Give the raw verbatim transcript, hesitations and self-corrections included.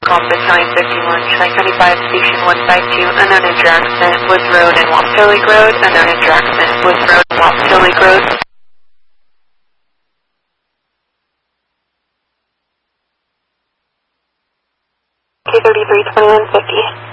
Compass nine fifty-one, nine seventy-five, Station one five two, unknown enter accident, Woods Road and Wampatulik Road, unknown enter accident, Woods Road and Wampatulik Road. K thirty-three, twenty-one fifty.